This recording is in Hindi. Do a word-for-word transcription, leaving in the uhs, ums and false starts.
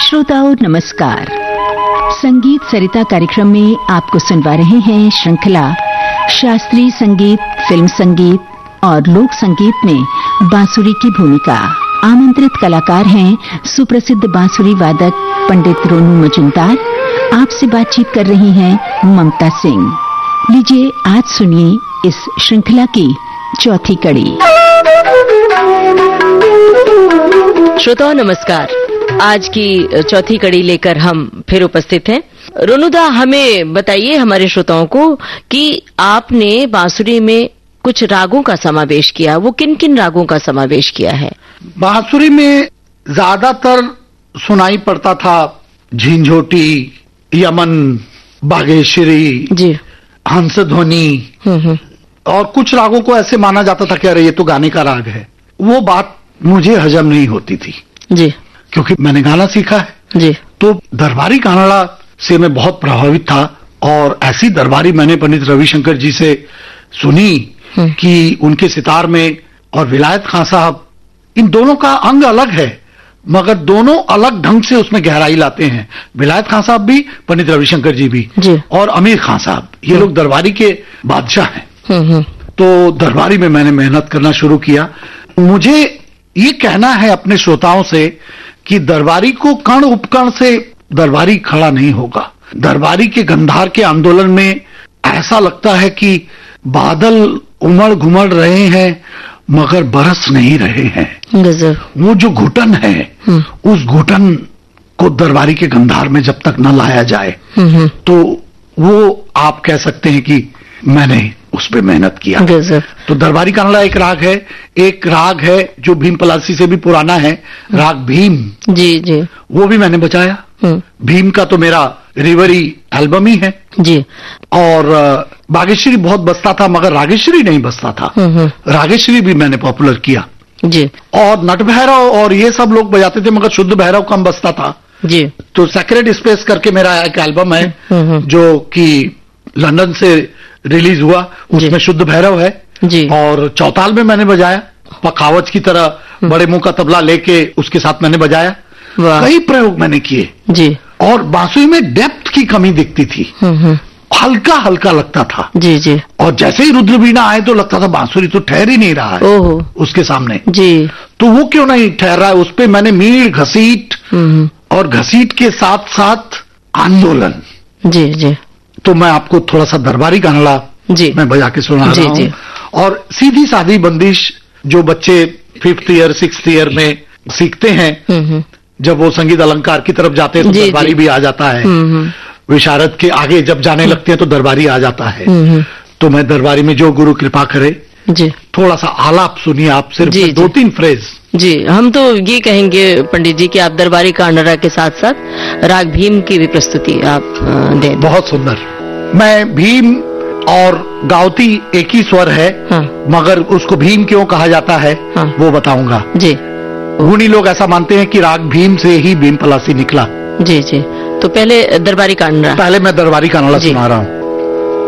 श्रोताओं नमस्कार। संगीत सरिता कार्यक्रम में आपको सुनवा रहे हैं श्रृंखला शास्त्रीय संगीत, फिल्म संगीत और लोक संगीत में बांसुरी की भूमिका। आमंत्रित कलाकार हैं सुप्रसिद्ध बांसुरी वादक पंडित रोनू मजुमदार। आपसे बातचीत कर रही हैं ममता सिंह। लीजिए आज सुनिए इस श्रृंखला की चौथी कड़ी। श्रोताओं नमस्कार। आज की चौथी कड़ी लेकर हम फिर उपस्थित हैं। रोनूदा, हमें बताइए हमारे श्रोताओं को कि आपने बांसुरी में कुछ रागों का समावेश किया। वो किन किन रागों का समावेश किया है? बांसुरी में ज्यादातर सुनाई पड़ता था झिंझोटी, यमन, बागेश्वरी जी, हंसध्वनि और कुछ रागों को ऐसे माना जाता था कि अरे ये तो गाने का राग है। वो बात मुझे हजम नहीं होती थी जी, क्योंकि मैंने गाना सीखा है जी। तो दरबारी कानड़ा से मैं बहुत प्रभावित था और ऐसी दरबारी मैंने पंडित रविशंकर जी से सुनी कि उनके सितार में और विलायत खां साहब, इन दोनों का अंग अलग है मगर दोनों अलग ढंग से उसमें गहराई लाते हैं। विलायत खां साहब भी, पंडित रविशंकर जी भी जी। और अमीर खां साहब, ये लोग दरबारी के बादशाह हैं। तो दरबारी में मैंने मेहनत करना शुरू किया। मुझे ये कहना है अपने श्रोताओं से कि दरबारी को कण उपकण से दरबारी खड़ा नहीं होगा। दरबारी के गंधार के आंदोलन में ऐसा लगता है कि बादल उमड़ घुमड़ रहे हैं मगर बरस नहीं रहे हैं। वो जो घुटन है, उस घुटन को दरबारी के गंधार में जब तक न लाया जाए तो वो आप कह सकते हैं कि मैंने उस पे मेहनत किया। तो दरबारी कानड़ा एक राग है। एक राग है जो भीम पलासी से भी पुराना है, राग भीम जी जी, वो भी मैंने बजाया। भीम का तो मेरा रिवरी एल्बम ही है जी। और बागेश्वरी बहुत बजता था मगर रागेश्वरी नहीं बजता था। रागेश्वरी भी मैंने पॉपुलर किया जी। और नट भैरव और ये सब लोग बजाते थे मगर शुद्ध भैरव कम बजता था जी। तो सेक्रेड स्पेस करके मेरा एक एल्बम है जो कि लंदन से रिलीज हुआ, उसमें शुद्ध भैरव है जी। और चौताल में मैंने बजाया, पखावज की तरह बड़े मुंह का तबला लेके उसके साथ मैंने बजाया। कई प्रयोग मैंने किए जी। और बांसुरी में डेप्थ की कमी दिखती थी, हल्का हल्का लगता था जी जी। और जैसे ही रुद्रवीणा आए तो लगता था बांसुरी तो ठहर ही नहीं रहा है उसके सामने जी। तो वो क्यों नहीं ठहर रहा है, उस पर मैंने मील घसीट और घसीट के साथ साथ आंदोलन जी जी। तो मैं आपको थोड़ा सा दरबारी कानड़ा जी मैं बजा के सुना रहा हूँ। और सीधी सादी बंदिश जो बच्चे फिफ्थ ईयर सिक्स ईयर में सीखते हैं, जब वो संगीत अलंकार की तरफ जाते हैं तो दरबारी भी आ जाता है। विशारद के आगे जब जाने लगते हैं तो दरबारी आ जाता है। तो मैं दरबारी में जो गुरु कृपा करे जी, थोड़ा सा आलाप सुनिए आप, सिर्फ जी, दो जी, तीन फ्रेज जी। हम तो ये कहेंगे पंडित जी कि आप दरबारी कानड़ा के साथ साथ राग भीम की भी प्रस्तुति आप दें। बहुत सुंदर। मैं भीम और गावती एक ही स्वर है हाँ। मगर उसको भीम क्यों कहा जाता है हाँ। वो बताऊंगा जी। गुणी लोग ऐसा मानते हैं कि राग भीम से ही भीम पलासी निकला जी जी। तो पहले दरबारी कानड़ा, पहले मैं दरबारी कानड़ा सुना रहा हूँ।